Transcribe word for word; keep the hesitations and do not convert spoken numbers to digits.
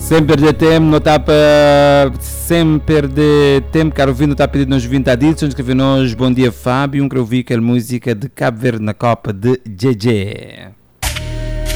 Sem perder tempo, não está sem perder tempo, quero ouvir, não está pedindo nos vinte adicções, que nós, bom dia Fábio, um quero ouvir aquela música de Cabo Verde na Copa de G G.